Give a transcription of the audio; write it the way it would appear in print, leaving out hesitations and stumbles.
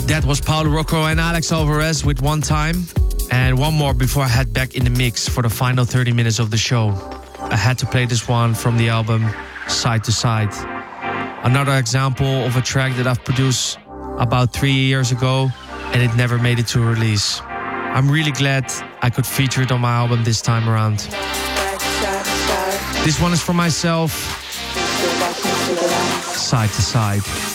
That was Paulo Rocco and Alex Alvarez with One Time. And one more before I head back in the mix for the final 30 minutes of the show. I had to play this one from the album Side to Side. Another example of a track that I've produced about 3 years ago and it never made it to release. I'm really glad I could feature it on my album this time around. This one is for myself. Side to Side.